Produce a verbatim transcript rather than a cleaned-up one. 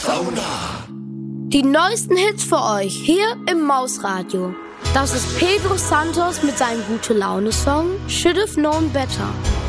Sauna. Die neuesten Hits für euch hier im Mausradio. Das ist Pedro Santos mit seinem Gute-Laune-Song Should've Known Better.